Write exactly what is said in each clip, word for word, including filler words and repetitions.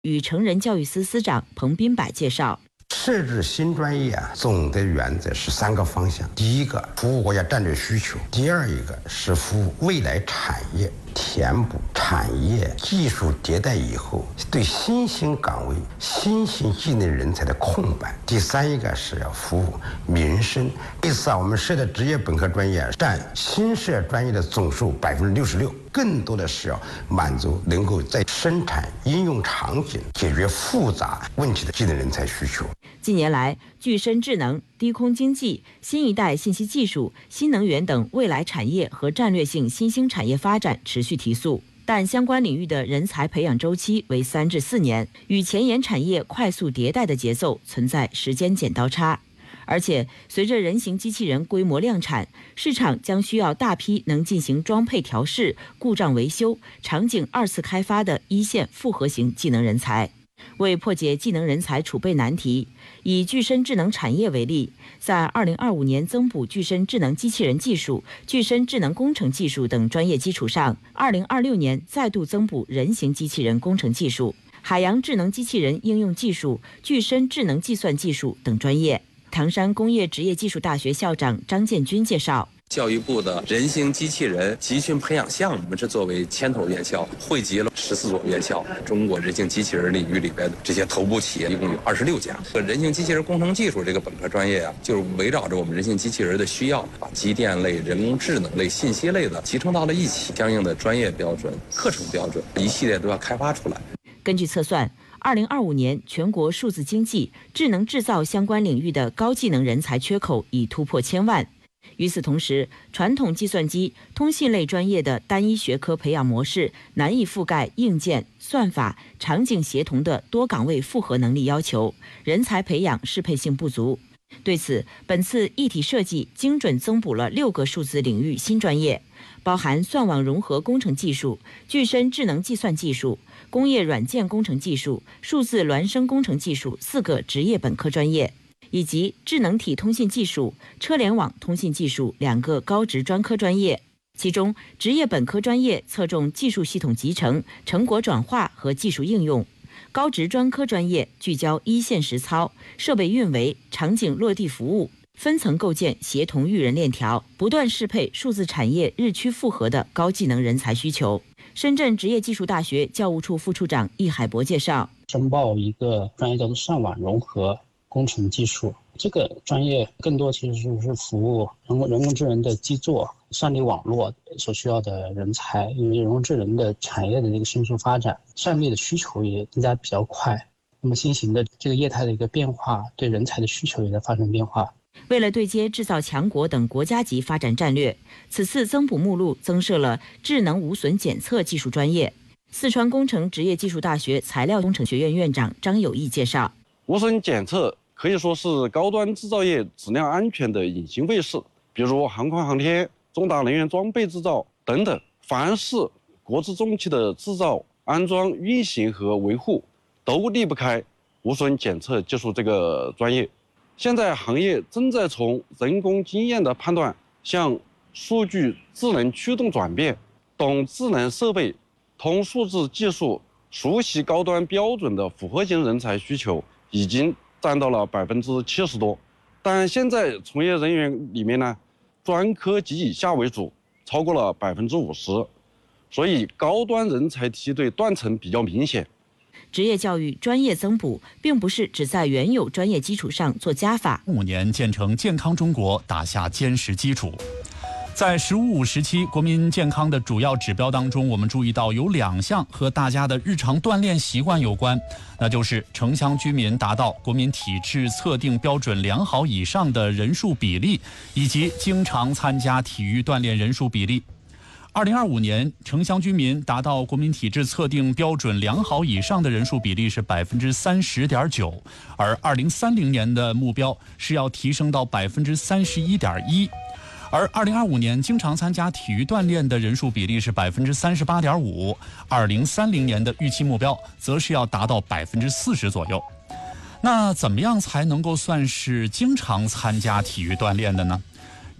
与成人教育司司长彭斌柏介绍。 设置新专业啊，总的原则是三个方向：第一个，服务国家战略需求；第二一个是服务未来产业，填补产业技术迭代以后对新兴岗位、新兴技能人才的空白；第三一个是要服务民生。这次啊，我们设的职业本科专业占新设专业的总数百分之六十六，更多的是要满足能够在生产应用场景解决复杂问题的技能人才需求。 近年来，具身智能、低空经济、新一代信息技术、新能源等未来产业和战略性新兴产业发展持续提速，但相关领域的人才培养周期为三至四年，与前沿产业快速迭代的节奏存在时间剪刀差。而且，随着人形机器人规模量产，市场将需要大批能进行装配调试、故障维修、场景二次开发的一线复合型技能人才。为破解技能人才储备难题，以具身智能产业为例，在二零二五年增补具身智能机器人技术、具身智能工程技术等专业基础上，二零二六年再度增补人形机器人工程技术、海洋智能机器人应用技术、具身智能计算技术等专业。唐山工业职业技术大学校长张建军介绍。 教育部的人形机器人集训培养项目，我们是作为牵头院校，汇集了十四所院校，中国人形机器人领域里边的这些头部企业一共有二十六家。人形机器人工程技术这个本科专业啊，就是围绕着我们人形机器人的需要，把机电类、人工智能类、信息类的集成到了一起，相应的专业标准、课程标准一系列都要开发出来。 根据测算，二零二五年全国数字经济、智能制造相关领域的高技能人才缺口已突破千万。与此同时，传统计算机、通信类专业的单一学科培养模式难以覆盖硬件、算法、场景协同的多岗位复合能力要求，人才培养适配性不足。对此，本次一体设计精准增补了六个数字领域新专业，包含算网融合工程技术、具身智能计算技术、工业软件工程技术、数字孪生工程技术四个职业本科专业，以及智能体通信技术、车联网通信技术两个高职专科专业。其中，职业本科专业侧重技术系统集成、成果转化和技术应用；高职专科专业聚焦一线实操、设备运维、场景落地服务，分层构建协同育人链条，不断适配数字产业日趋复合的高技能人才需求。深圳职业技术大学教务处副处长易海博介绍， 申报一个专业叫做算网融合工程技术，这个专业更多其实是服务人工人工智能的基座、算力网络所需要的人才。因为人工智能的产业的这个迅速发展，算力的需求也增加比较快。那么新型的这个业态的一个变化，对人才的需求也在发生变化。 为了对接制造强国等国家级发展战略，此次增补目录增设了智能无损检测技术专业。四川工程职业技术大学材料工程学院院长张友义介绍， 无损检测可以说是高端制造业质量安全的隐形卫士，比如航空航天、重大能源装备制造等等，凡是国之重器的制造、安装、运行和维护，都离不开无损检测技术这个专业。现在行业正在从人工经验的判断向数据智能驱动转变，懂智能设备、通数字技术、熟悉高端标准的复合型人才需求已经占到了百分之七十多。但现在从业人员里面呢，专科及以下为主，超过了百分之五十，所以高端人才梯队断层比较明显。 职业教育专业增补并不是只在原有专业基础上做加法。 五年建成健康中国，打下坚实基础。在“十五五”时期，国民健康的主要指标当中，我们注意到有两项和大家的日常锻炼习惯有关，那就是城乡居民达到国民体质测定标准良好以上的人数比例，以及经常参加体育锻炼人数比例。二零二五年，城乡居民达到国民体质测定标准良好以上的人数比例是百分之三十点九，而二零三零年的目标是要提升到百分之三十一点一。而二零二五年经常参加体育锻炼的人数比例是百分之三十八点五，二零三零年的预期目标则是要达到百分之四十左右。那怎么样才能够算是经常参加体育锻炼的呢？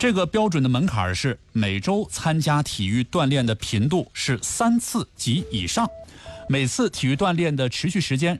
这个标准的门槛是每周参加体育锻炼的频度是三次及以上，每次体育锻炼的持续时间